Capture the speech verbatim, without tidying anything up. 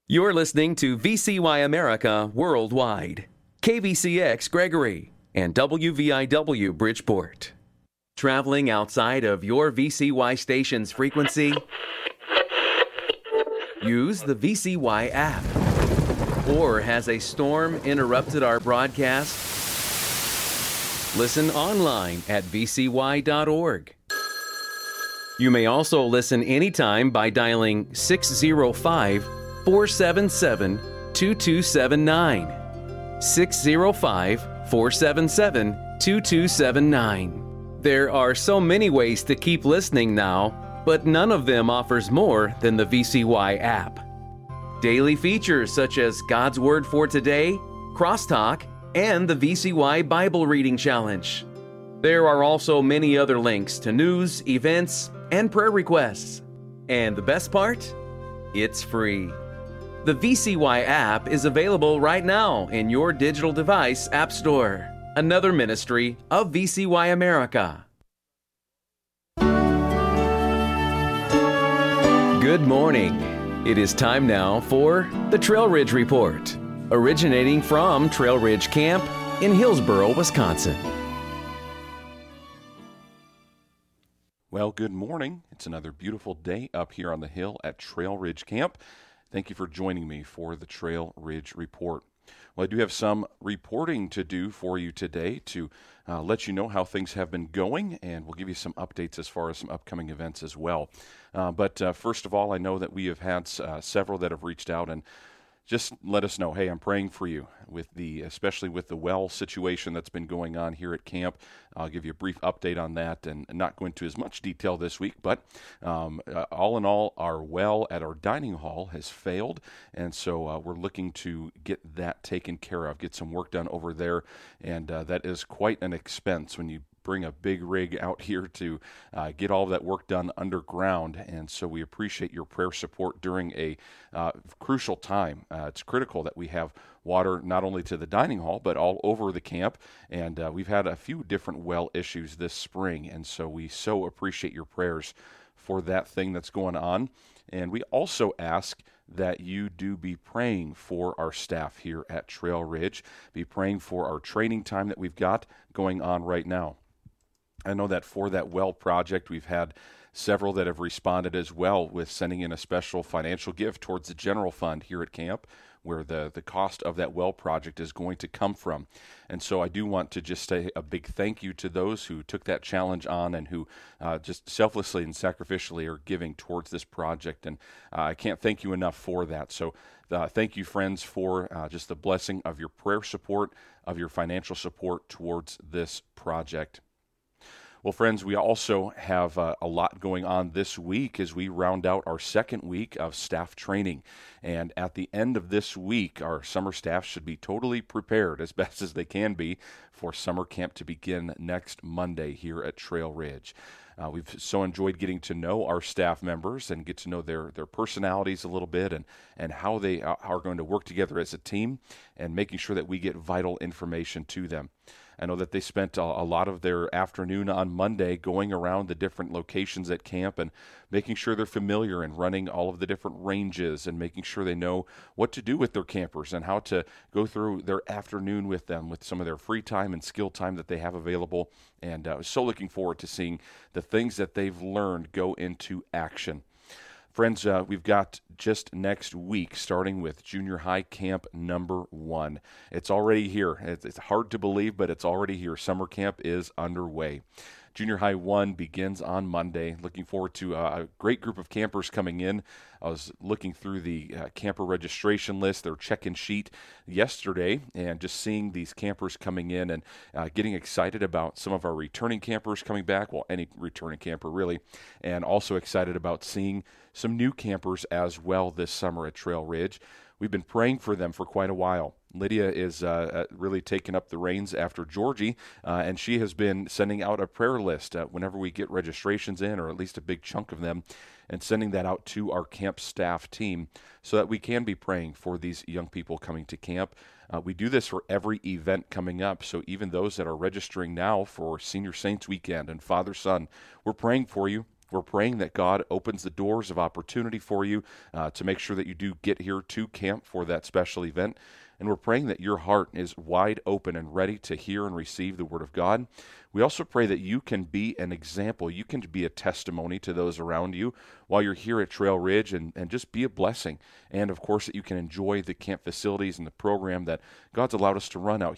You're listening to V C Y America Worldwide, K V C X Gregory, and W V I W Bridgeport. Traveling outside of your V C Y station's frequency? Use the V C Y app. Or has a storm interrupted our broadcast? Listen online at v c y dot org. You may also listen anytime by dialing six zero five, four seven seven, two two seven nine. six zero five, four seven seven, two two seven nine. There are so many ways to keep listening now, but none of them offers more than the V C Y app. Daily features such as God's Word for Today, Crosstalk, and the V C Y Bible Reading Challenge. There are also many other links to news, events, and prayer requests. And the best part? It's free. The V C Y app is available right now in your digital device app store. Another ministry of V C Y America. Good morning. It is time now for the Trail Ridge Report, originating from Trail Ridge Camp in Hillsboro, Wisconsin. Well, good morning. It's another beautiful day up here on the hill at Trail Ridge Camp. Thank you for joining me for the Trail Ridge Report. Well, I do have some reporting to do for you today to uh, let you know how things have been going, and we'll give you some updates as far as some upcoming events as well. Uh, but uh, first of all, I know that we have had uh, several that have reached out and just let us know, hey, I'm praying for you, with the especially with the well situation that's been going on here at camp. I'll give you a brief update on that and not go into as much detail this week, but um, uh, all in all, our well at our dining hall has failed, and so uh, we're looking to get that taken care of, get some work done over there, and uh, that is quite an expense when you bring a big rig out here to uh, get all of that work done underground, and so we appreciate your prayer support during a uh, crucial time. Uh, it's critical that we have water not only to the dining hall, but all over the camp, and uh, we've had a few different well issues this spring, and so we so appreciate your prayers for that thing that's going on. And we also ask that you do be praying for our staff here at Trail Ridge, be praying for our training time that we've got going on right now. I know that for that well project, we've had several that have responded as well with sending in a special financial gift towards the general fund here at camp, where the, the cost of that well project is going to come from. And so I do want to just say a big thank you to those who took that challenge on and who uh, just selflessly and sacrificially are giving towards this project. And uh, I can't thank you enough for that. So uh, thank you, friends, for uh, just the blessing of your prayer support, of your financial support towards this project. Well, friends, we also have uh, a lot going on this week as we round out our second week of staff training. And at the end of this week, our summer staff should be totally prepared as best as they can be for summer camp to begin next Monday here at Trail Ridge. Uh, we've so enjoyed getting to know our staff members and get to know their, their personalities a little bit and, and how they are going to work together as a team and making sure that we get vital information to them. I know that they spent a, a lot of their afternoon on Monday going around the different locations at camp and making sure they're familiar and running all of the different ranges and making sure they know what to do with their campers and how to go through their afternoon with them with some of their free time and skill time that they have available. And I uh, was so looking forward to seeing the things that they've learned go into action. Friends, uh, we've got just next week, starting with junior high camp number one. It's already here. It's, it's hard to believe, but it's already here. Summer camp is underway. Junior High one begins on Monday. Looking forward to uh, a great group of campers coming in. I was looking through the uh, camper registration list, their check-in sheet yesterday, and just seeing these campers coming in and uh, getting excited about some of our returning campers coming back, well, any returning camper really, and also excited about seeing some new campers as well this summer at Trail Ridge. We've been praying for them for quite a while. Lydia is uh, really taking up the reins after Georgie, uh, and she has been sending out a prayer list uh, whenever we get registrations in, or at least a big chunk of them, and sending that out to our camp staff team so that we can be praying for these young people coming to camp. Uh, we do this for every event coming up, so even those that are registering now for Senior Saints Weekend and Father-Son, we're praying for you. We're praying that God opens the doors of opportunity for you uh, to make sure that you do get here to camp for that special event. And we're praying that your heart is wide open and ready to hear and receive the Word of God. We also pray that you can be an example. You can be a testimony to those around you while you're here at Trail Ridge, and, and just be a blessing. And, of course, that you can enjoy the camp facilities and the program that God's allowed us to run out